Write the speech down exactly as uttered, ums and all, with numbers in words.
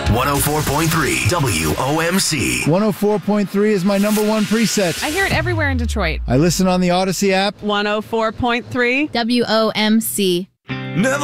one oh four point three W O M C. one oh four point three is my number one preset. I hear it everywhere in Detroit. I listen on the Odyssey app. one oh four point three W O M C. Never